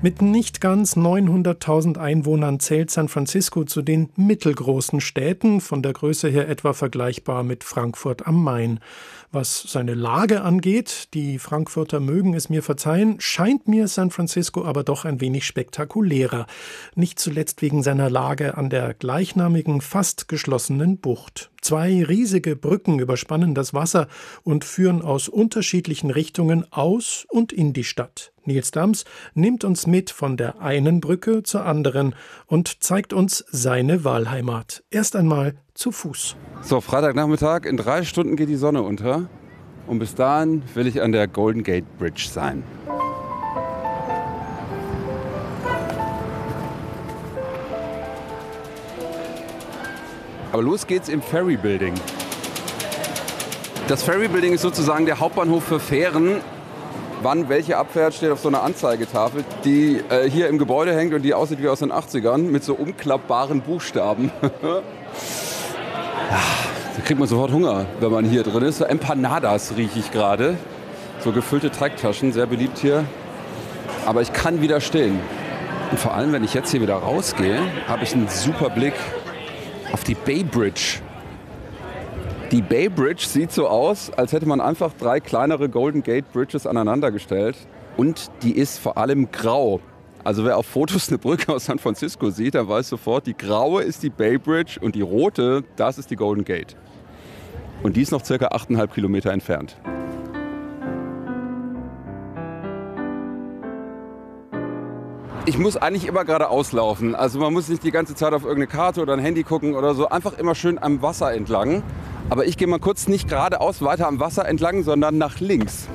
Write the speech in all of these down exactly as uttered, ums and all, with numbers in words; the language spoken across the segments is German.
Mit nicht ganz neunhunderttausend Einwohnern zählt San Francisco zu den mittelgroßen Städten, von der Größe her etwa vergleichbar mit Frankfurt am Main. Was seine Lage angeht, die Frankfurter mögen es mir verzeihen, scheint mir San Francisco aber doch ein wenig spektakulärer. Nicht zuletzt wegen seiner Lage an der gleichnamigen, fast geschlossenen Bucht. Zwei riesige Brücken überspannen das Wasser und führen aus unterschiedlichen Richtungen aus und in die Stadt. Nils Dams nimmt uns mit von der einen Brücke zur anderen und zeigt uns seine Wahlheimat. Erst einmal zu Fuß. So, Freitagnachmittag, in drei Stunden geht die Sonne unter. Und bis dahin will ich an der Golden Gate Bridge sein. Aber los geht's im Ferry Building. Das Ferry Building ist sozusagen der Hauptbahnhof für Fähren. Wann welche abfährt, steht auf so einer Anzeigetafel, die äh, hier im Gebäude hängt und die aussieht wie aus den achtzigern mit so umklappbaren Buchstaben. Da kriegt man sofort Hunger, wenn man hier drin ist. So Empanadas rieche ich gerade. So gefüllte Teigtaschen, sehr beliebt hier. Aber ich kann widerstehen. Und vor allem, wenn ich jetzt hier wieder rausgehe, habe ich einen super Blick auf die Bay Bridge. Die Bay Bridge sieht so aus, als hätte man einfach drei kleinere Golden Gate Bridges aneinandergestellt. Und die ist vor allem grau. Also wer auf Fotos eine Brücke aus San Francisco sieht, der weiß sofort, die graue ist die Bay Bridge und die rote, das ist die Golden Gate. Und die ist noch circa achteinhalb Kilometer entfernt. Ich muss eigentlich immer geradeaus laufen. Also man muss nicht die ganze Zeit auf irgendeine Karte oder ein Handy gucken oder so. Einfach immer schön am Wasser entlang. Aber ich gehe mal kurz nicht geradeaus weiter am Wasser entlang, sondern nach links.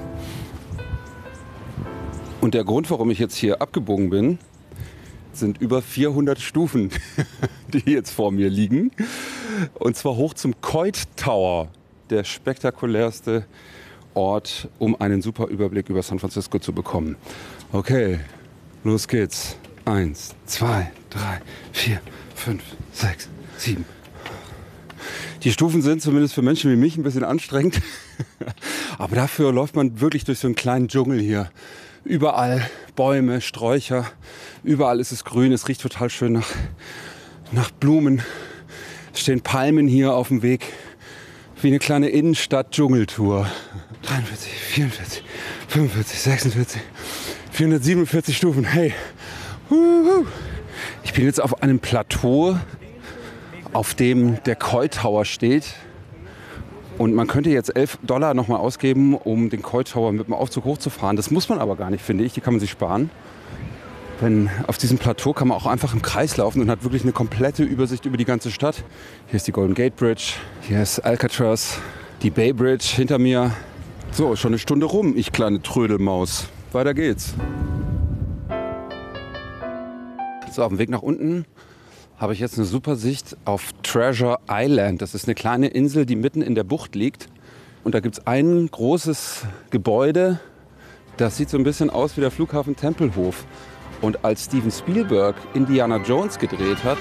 Und der Grund, warum ich jetzt hier abgebogen bin, sind über vierhundert Stufen, die jetzt vor mir liegen. Und zwar hoch zum Coit Tower, der spektakulärste Ort, um einen super Überblick über San Francisco zu bekommen. Okay, los geht's. Eins, zwei, drei, vier, fünf, sechs, sieben. Die Stufen sind zumindest für Menschen wie mich ein bisschen anstrengend. Aber dafür läuft man wirklich durch so einen kleinen Dschungel hier. Überall Bäume, Sträucher, überall ist es grün, es riecht total schön nach, nach Blumen. Es stehen Palmen hier auf dem Weg, wie eine kleine Innenstadt-Dschungeltour. dreiundvierzig, vierundvierzig, fünfundvierzig, sechsundvierzig, vierhundertsiebenundvierzig Stufen, hey. Ich bin jetzt auf einem Plateau, auf dem der Coit Tower steht. Und man könnte jetzt elf Dollar nochmal ausgeben, um den Coit Tower mit dem Aufzug hochzufahren. Das muss man aber gar nicht, finde ich. Die kann man sich sparen. Denn auf diesem Plateau kann man auch einfach im Kreis laufen und hat wirklich eine komplette Übersicht über die ganze Stadt. Hier ist die Golden Gate Bridge, hier ist Alcatraz, die Bay Bridge hinter mir. So, schon eine Stunde rum, ich kleine Trödelmaus. Weiter geht's. So, auf dem Weg nach unten habe ich jetzt eine super Sicht auf Treasure Island. Das ist eine kleine Insel, die mitten in der Bucht liegt. Und da gibt es ein großes Gebäude, das sieht so ein bisschen aus wie der Flughafen Tempelhof. Und als Steven Spielberg Indiana Jones gedreht hat,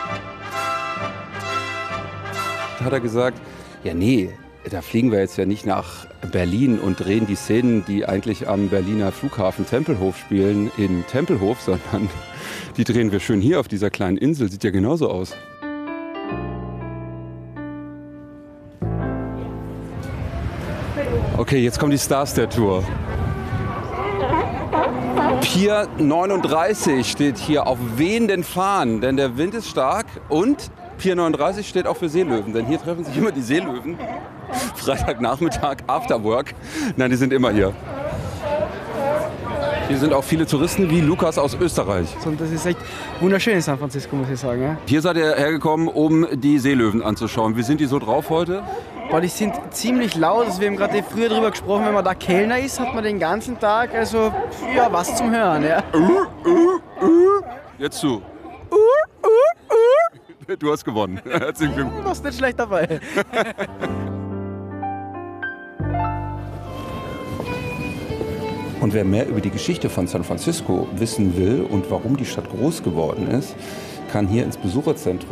hat er gesagt, ja nee, da fliegen wir jetzt ja nicht nach Berlin und drehen die Szenen, die eigentlich am Berliner Flughafen Tempelhof spielen, in Tempelhof, sondern die drehen wir schön hier auf dieser kleinen Insel. Sieht ja genauso aus. Okay, jetzt kommen die Stars der Tour. Pier neununddreißig steht hier auf wehenden Fahnen, denn der Wind ist stark. Und Pier neununddreißig steht auch für Seelöwen, denn hier treffen sich immer die Seelöwen. Freitagnachmittag, Afterwork. Nein, die sind immer hier. Hier sind auch viele Touristen wie Lukas aus Österreich. Und das ist echt wunderschön in San Francisco, muss ich sagen. Ja? Hier seid ihr hergekommen, um die Seelöwen anzuschauen. Wie sind die so drauf heute? Boah, die sind ziemlich laut. Also wir haben gerade früher darüber gesprochen, wenn man da Kellner ist, hat man den ganzen Tag also ja, was zum Hören. Ja? Jetzt du. Du hast gewonnen. Herzlichen Glückwunsch. Du warst nicht schlecht dabei. Und wer mehr über die Geschichte von San Francisco wissen will und warum die Stadt groß geworden ist, kann hier ins Besucherzentrum